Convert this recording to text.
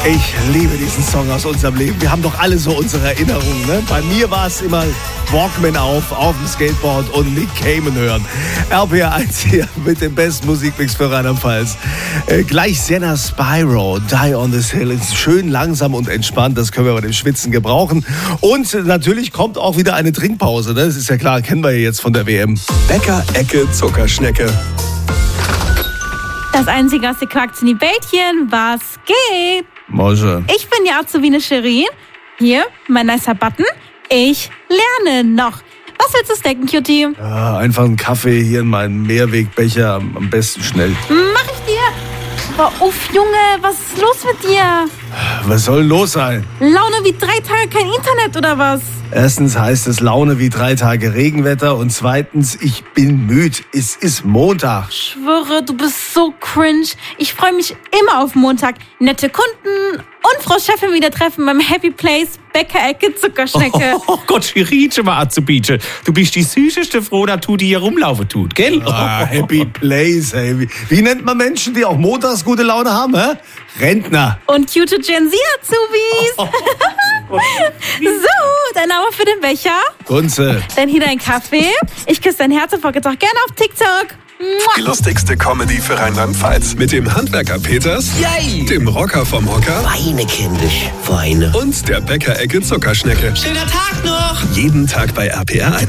Ich liebe diesen Song aus unserem Leben. Wir haben doch alle so unsere Erinnerungen. Ne? Bei mir war es immer Walkman auf dem Skateboard und Nick Cayman hören. RPR1 hier mit dem besten Musikmix für Rheinland-Pfalz. Gleich Senna Spyro, Die on this Hill. Ist schön langsam und entspannt. Das können wir bei dem Schwitzen gebrauchen. Und natürlich kommt auch wieder eine Trinkpause. Ne? Das ist ja klar, kennen wir ja jetzt von der WM. Bäcker-Ecke Zuckerschnecke. Das einzige aus der Quark-Bällchen, was geht? Mosche. Ich bin die Azubine Cherie. Hier, mein nicer Button. Ich lerne noch. Was willst du denken, Cutie? Ja, einfach einen Kaffee hier in meinen Mehrwegbecher, am besten schnell. Mach ich dir. Aber uff, Junge, was ist los mit dir? Was soll los sein? Laune wie 3 Tage kein Internet oder was? Erstens heißt es Laune wie 3 Tage Regenwetter und zweitens, ich bin müde. Es ist Montag. Schwöre, du bist so cringe. Ich freue mich immer auf Montag. Nette Kunden und Frau Chefin wieder treffen beim Happy Place Bäcker-Ecke Zuckerschnecke. Oh Gott, Schiritsche mal Azubine. Du bist die süßeste Frohnatur, die hier rumlaufen tut, gell? Happy Place, hey. Wie nennt man Menschen, die auch montags gute Laune haben, hä? Rentner. Und cute Gen Z-Azubis. So, dein Name für den Becher. Kunze. Dann hier dein Kaffee. Ich küsse dein Herz und folge doch gerne auf TikTok. Die lustigste Comedy für Rheinland-Pfalz. Mit dem Handwerker Peters, Yay! dem Rocker vom Hocker Weine, kindisch, weine. und der Bäcker-Ecke Zuckerschnecke. Schöner Tag noch! Jeden Tag bei RPR1.